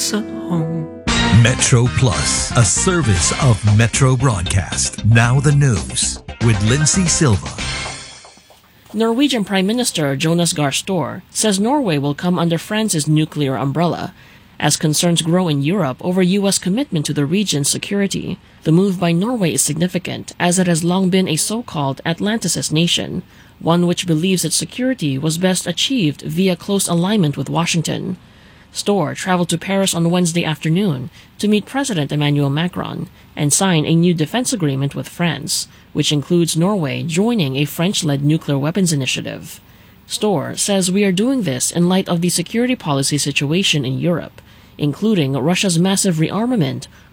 sa home. Metro Plus, a service of Metro Broadcast. Now the news with Lindsay Silva. Norwegian Prime Minister Jonas Gahr Store says Norway will come under France's nuclear umbrella as concerns grow in Europe over U.S. commitment to the region's security. The move by Norway is significant as it has long been a so-called Atlanticist nation, one which believes its security was best achieved via close alignment with Washington. Store traveled to Paris on Wednesday afternoon to meet President Emmanuel Macron and sign a new defense agreement with France, which includes Norway joining a French-led nuclear weapons initiative. Store says we are doing this in light of the security policy situation in Europe, including Russia's massive rearmament,